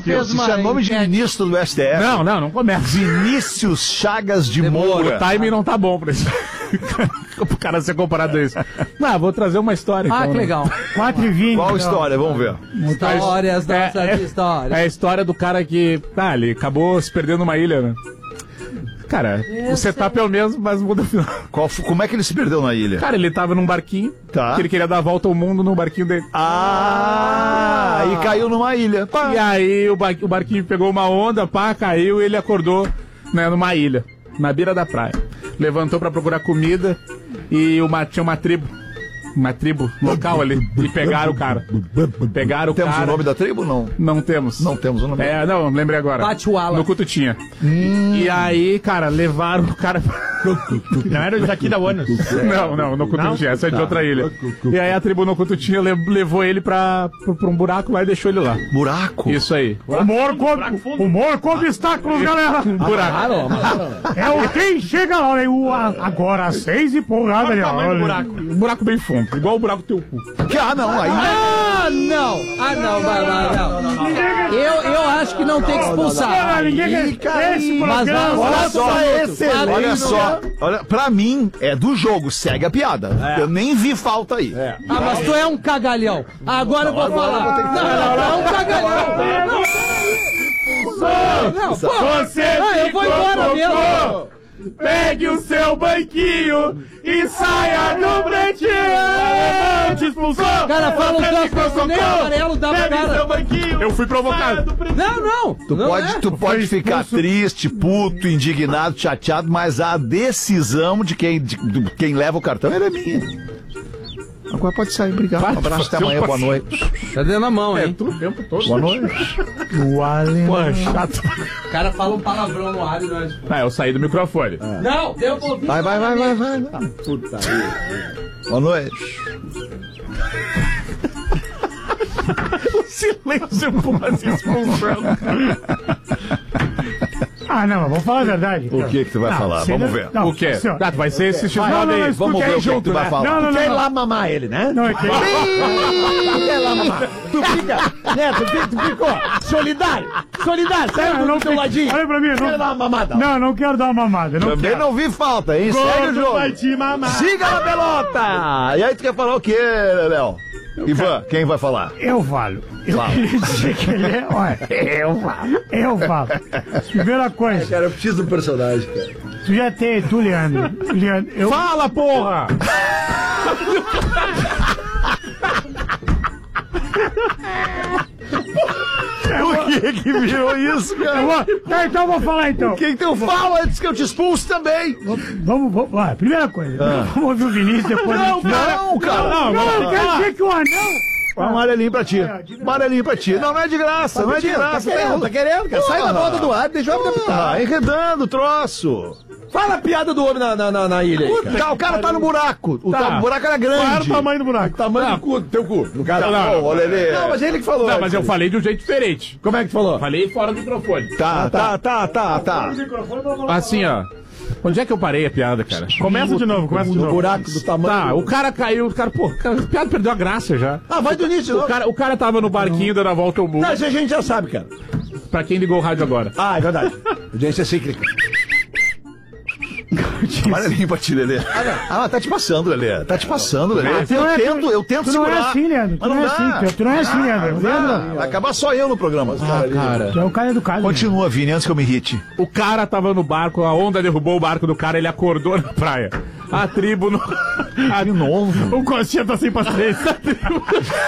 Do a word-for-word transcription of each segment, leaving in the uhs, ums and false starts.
fez Isso é nome de ministro do S T F. Não, não, não começa. Vinícius Chagas de Moura. O timing não tá bom pra isso. O cara ser comparado a isso. Não, vou trazer uma história. Ah, então, que né? legal. quatro e vinte. Qual história? Vamos ver. Histórias É, nossas é, histórias. é a história do cara que, tá, ele acabou se perdendo numa ilha, né? Cara, Eu o setup é o mesmo, mas muda o final. Qual, como é que ele se perdeu na ilha? Cara, ele tava num barquinho, Tá. que ele queria dar a volta ao mundo no barquinho dele. Ah, e caiu numa ilha. Pá. E aí o, bar- o barquinho pegou uma onda, pá, caiu e ele acordou, né, numa ilha, na beira da praia. Levantou pra procurar comida e uma, tinha uma tribo, uma tribo local ali, e pegaram o cara. Pegaram o Temos cara. o nome da tribo? Não. Não temos. Não temos o nome. É, não, lembrei agora. Bate-Wala. No Cututinha. E aí, cara, levaram o cara... Não era daqui da Onus. Não, não, no Cututinha, essa é de outra ilha. E aí a tribo no Cututinha le- levou ele pra, pra, pra um buraco lá e deixou ele lá. Buraco? Isso aí. Humor com, humor com obstáculos, galera. Um buraco. É o quem chega lá, né? O, a- agora às seis e porrada ali, ó. Um buraco bem fundo, igual o buraco do teu cu. Ah, não, aí. Ah, não! Ah, não, vai lá, não. Eu, eu acho que não tem que expulsar. Ah, ninguém quer. Esse Mas programa. vai, Olha só, excelente. olha só, olha, pra mim é do jogo, segue a piada. Eu nem vi falta aí. Ah, mas tu é um cagalhão. Agora eu vou falar. Não, não, não, é um cagalhão. Não, não, pô. Você Ah, eu vou embora mesmo. Pegue o seu banquinho e saia do pretinho! Te expulsou! Cara, fala um tanto nem amarelo dá pra cara. banquinho! Eu fui provocado! Não, não. Tu não pode, é. tu pode ficar triste, puto, indignado, chateado, mas a decisão de quem, de, de quem leva o cartão era minha. Agora pode sair, obrigado. Um abraço, até amanhã, boa noite. Tá dando na mão, hein? O tempo todo. Boa noite. O Allen. Pô, chato. O cara fala um palavrão no ar e nós... Ah, eu saí do microfone. Não, deu pra ouvir. Vai, vai, vai, vai, vai. Puta Boa noite. silêncio por essa expulsão. Ah, não, mas vamos falar a verdade. O que que tu vai Não, falar? você Vamos não- ver. não, O quê? assim, ó. Ah, tu vai ser esse x Não, não, não, aí. escuta Vamos aí, ver o que que junto, tu vai né? falar. Não, não, Quer ir não. lá mamar ele, né? Não, é que... Quer lá mamar. Tu fica, né? Tu, fica, tu ficou solidário. Solidário. Sai Não, do não teu fica- ladinho. olha pra mim, não- Quer dar uma mamada? Não, não quero dar uma mamada. Não Também quero. não vi falta, hein? Segue o Gordo jogo. vai te mamar. Siga na pelota! E aí tu quer falar o quê, Léo? Ivan, quem vai falar? Eu falo. Eu Fala. queria dizer que ele é... Olha, eu falo. Eu falo. Primeira coisa, Cara, eu preciso do personagem, cara. tu já tem... Tu, Leandro. Leandro, eu... Fala, porra! O que que virou isso, cara? Eu vou... Tá, então eu vou falar então. Quem teu fala antes que eu te expulse também? Vamos, vamos... Olha, primeira coisa. Vamos ouvir o Vinícius, depois... a gente- Não, cara. Não, não, quer dizer que o anão... Amarelinho pra ti. Amarelinho pra ti. Não, não é de graça, não é de Tá graça. querendo, tá querendo, cara. Sai da Porra. volta do ar, deixa eu adaptar. Tá enredando o troço. Fala a piada do homem na, na, na, na ilha aí, cara. Tá, o cara tá no buraco. O, Tá. ta- o buraco era Qual era o grande. tamanho do buraco? Tamanho do cu, do teu cu. No cara. Não, Ô, Lelê. Não, mas ele que falou. Não, mas eu falei de um jeito diferente. Como é que tu falou? Falei fora do microfone. Tá, tá, tá, tá, tá. Assim, ó. Onde é que eu parei a piada, cara? Começa de novo, começa de No novo. buraco do tamanho. Tá, o cara caiu, o cara, pô, cara, a piada perdeu a graça já. Ah, vai do início. O não. cara, o cara tava no barquinho dando a volta ao mundo. Não, isso a gente já sabe, cara. Pra quem ligou o rádio agora. Ah, é verdade. Audiência cíclica. Amarelinho pra ti, Lelê. Ah, mas tá te passando, Lelê. Tá te passando, Lelê. Ah, tu Eu não é- tento, eu tento Tu não é segurar. assim, Leandro. Tu Mas não é dá. assim. Tu- Tu não é assim, Leandro. Leandro, Ah, vai acabar só eu no programa. Cara. tu é o cara educado. Continua, Vini, antes que eu me irrite. O cara tava no barco, a onda derrubou o barco do cara, ele acordou na praia. A tribo no. A... De novo. O Coxinha tá sem paciência. A tribo,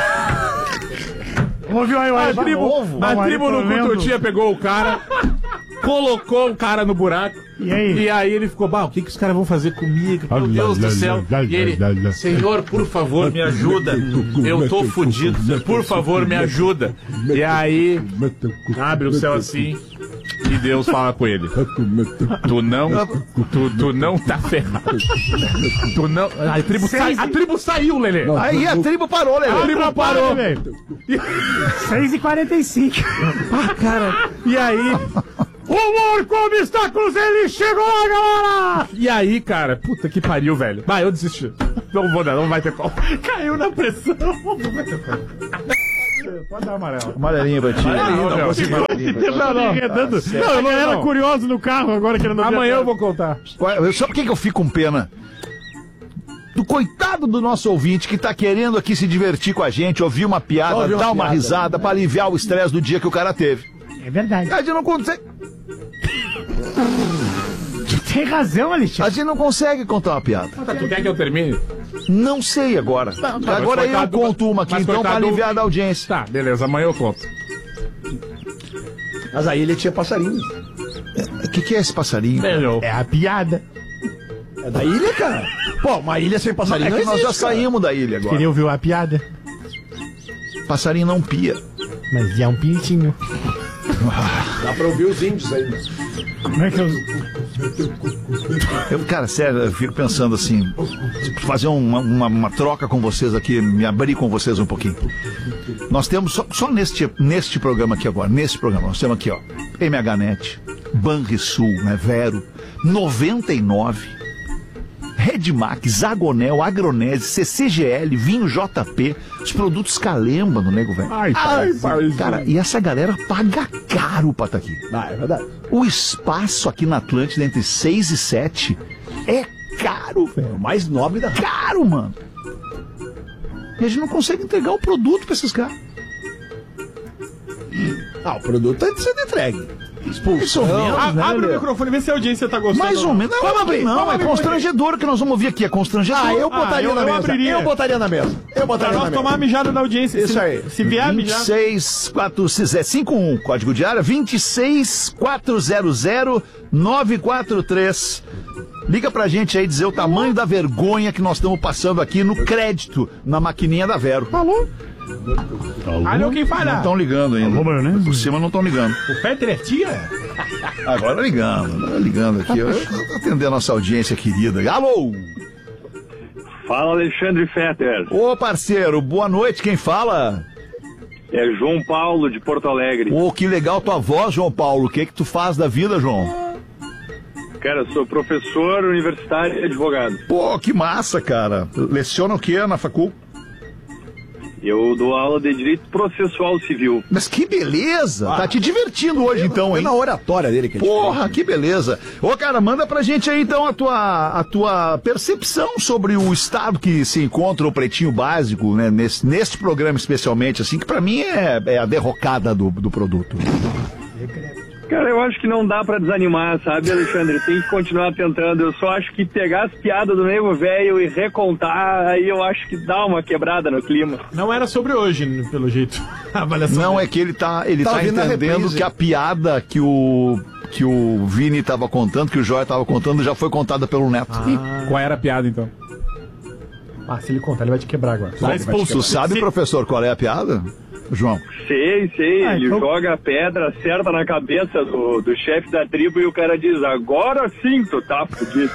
Vamos ouvir o aí, o a aí. tribo, novo. a Não, aí tribo tô no vendo. Cututinha pegou o cara, colocou o cara no buraco. E aí? E aí ele ficou, bah, o que, que os caras vão fazer comigo? Meu Deus do céu. E ele, Senhor, por favor, me ajuda. Eu tô fudido. Por favor, me ajuda. E aí, abre o céu assim e Deus fala com ele. Tu não, tu, tu não tá ferrado. Tu não... A tribo, sai, a tribo saiu, Lelê. Aí a tribo parou, Lelê. A tribo parou, velho. seis e quarenta e cinco. Ah, cara. E aí... Humor com obstáculos, ele chegou, galera! E aí, cara, puta que pariu, velho. Vai, eu desisti. Não vou dar, não vai ter como. Caiu na pressão. Não vai ter como. Pode dar amarelo. Amarelinho pra ti. Amarelinho, não, Esse pessoal me enredando. Não, eu não era curioso no carro agora querendo ver. Amanhã eu vou contar. Sabe por que que eu fico com pena? Do coitado do nosso ouvinte que tá querendo aqui se divertir com a gente, ouvir uma piada, Ouvir uma dar uma piada, risada pra aliviar o estresse do dia que o cara teve. É verdade. A gente não consegue, Tem razão, a Alexandre. gente não consegue contar uma piada. Tá, tu quer que eu termine? Não sei agora. tá, agora mas eu coitado do- conto uma aqui, mas então, pra coitado do- aliviar da audiência. Tá, beleza, amanhã eu conto. Mas a ilha tinha passarinho. O que, que é esse passarinho? Melhor. É a piada. É da ilha, cara. Pô, uma ilha sem passarinho É não que nós já existe, cara. saímos da ilha agora. Queria ouvir a piada? Passarinho não pia. Mas é um pintinho. Dá pra ouvir os índios ainda. Como é que eu... Eu, cara, sério, eu fico pensando assim, fazer uma, uma, uma troca com vocês aqui, me abrir com vocês um pouquinho. Nós temos, só, só neste, neste programa aqui agora, nesse programa, nós temos aqui, ó, M H Net, Banrisul, né, Vero, noventa e nove, Redmac, Zagonel, Agronese, C C G L, Vinho J P, os produtos Calemba no Nego Velho. Ai, pai, pai. Cara, e essa galera paga caro pra estar aqui. Ah, é verdade. O espaço aqui na Atlântida entre seis e sete é caro, É velho. o mais nobre da... Caro, mano. E a gente não consegue entregar o produto pra esses caras. Ah, o produto tá sendo entregue. Expulsão. A- né, abre o Lelê? microfone, vê se a audiência tá gostando. Mais ou menos. Não, Vamos abrir, não, vamos é abrir, constrangedor o que nós vamos ouvir aqui. É constrangedor. Ah, eu Ah, botaria eu- na eu mesa. abriria. Eu botaria na mesa. Eu Pra botaria na nós mesa. tomar a mijada da audiência. Isso se, aí. Se vier vinte e mijar... seis quatro cinco um, código de área vinte e seis quatrocentos nove quatro três. Liga pra gente aí dizer o tamanho da vergonha que nós estamos passando aqui no crédito na maquininha da Vero. Alô? Alô, quem Não fala? estão ligando ainda. Alô, maionese? Por cima não estão ligando. O Peter é tia? Agora ligando, agora ligando aqui. Eu vou atender a nossa audiência querida. Alô! Fala, Alexandre Fetter. Ô, parceiro, boa noite. Quem fala? É João Paulo, de Porto Alegre. Ô, que legal tua voz, João Paulo. O que que tu faz da vida, João? Cara, eu sou professor universitário e advogado. Pô, que massa, cara. Leciona o quê na facul? Eu dou aula de Direito Processual Civil. Mas que beleza! Tá te divertindo hoje, então, É hein? na oratória dele que a gente Porra, que beleza. Ô, cara, manda pra gente aí, então, a tua, a tua percepção sobre o estado que se encontra o Pretinho Básico, né? Nesse, neste programa, especialmente, assim, que pra mim é, é a derrocada do, do produto. Cara, eu acho que não dá pra desanimar, sabe, Alexandre? Tem que continuar tentando. Eu só acho que pegar as piadas do Nego Velho e recontar, aí eu acho que dá uma quebrada no clima. Não era sobre hoje, pelo jeito. A avaliação. Não, é que ele tá, ele Tá tá, ouvindo na entendendo reprise. que a piada que o, que o Vini tava contando, que o Joia tava contando, já foi contada pelo Neto. Qual era a piada, então? Ah, se ele contar, ele vai te quebrar agora. Vai expulso. Tu sabe, Se- professor, qual é a piada, João? Sei, sei. Ah, Ele então- joga a pedra, acerta na cabeça do, do chefe da tribo e o cara diz, agora sim tu tá fudido.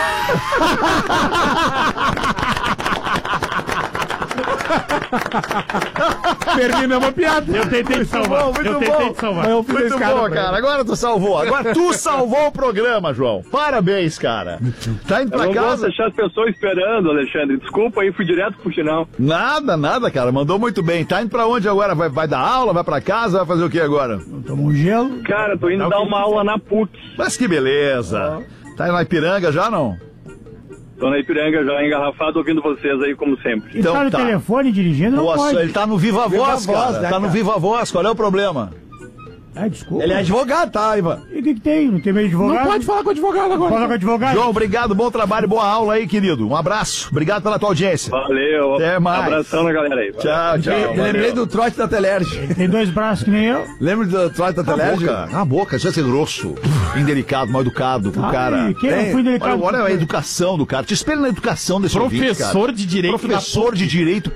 Terminamos a piada. Eu tentei te salvar. Bom, muito eu tentei bom. te salvar. Eu muito bom, cara. Agora tu salvou. Agora tu salvou o programa, João. Parabéns, cara. Tá indo Eu pra não gosto de casa? deixar as pessoas esperando, Alexandre. Desculpa aí, fui direto pro final. Nada, nada, cara. Mandou muito bem. Tá indo pra onde agora? Vai, vai dar aula? Vai pra casa? Vai fazer o que agora? Toma um gelo. Cara, tô indo dar uma aula na P U C. Mas que beleza. Tá indo na Ipiranga já, não? Tô na Ipiranga já, engarrafado, ouvindo vocês aí, como sempre. Ele Então tá no tá. telefone dirigindo, não Nossa, pode. ele tá no Viva Voz, Viva cara. Voz, né, tá no cara? Viva Voz. Qual é o problema? Ah, desculpa. Ele é advogado, tá, Ivan? E o que que tem? Não tem meio de advogado? Não pode falar com o advogado agora. Fala com o advogado. João, obrigado. Bom trabalho, boa aula aí, querido. Um abraço. Obrigado pela tua audiência. Valeu. Até mais. Abração na galera aí. Tchau, tchau. Eu lembrei do trote da Telerge. Tem dois braços que nem eu. Lembra do trote da Cala a Telerge? boca, cala a boca, já ser grosso, indelicado, mal educado com o cara. Ai, que eu Tem. fui delicado. Olha, olha a educação do cara. Te espelha na educação desse ouvinte, cara. Professor de direito. Professor de direito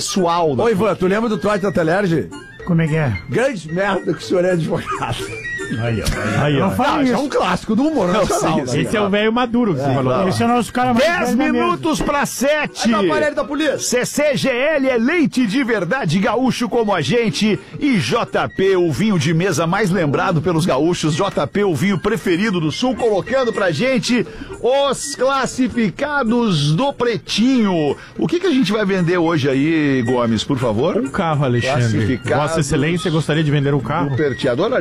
processual. da Ô, Ivan, tu lembra do trote da Telerge? Como é que é? Grande merda que o senhor é advogado. Aí, ó. Aí, ó. Não fala Não, isso. é um clássico do humor nacional. sim, sim. Esse é o velho maduro que você falou. Esse é o nosso cara mais dez velho da mesa. minutos pra sete. Aí no aparelho da polícia. C C G L é leite de verdade gaúcho como a gente. E J P, o vinho de mesa mais lembrado pelos gaúchos. J P, o vinho preferido do Sul, colocando pra gente os classificados do Pretinho. O que que a gente vai vender hoje aí, Gomes, por favor? Um carro, Alexandre. Classificados Vossa Excelência gostaria de vender um carro? O Perteador.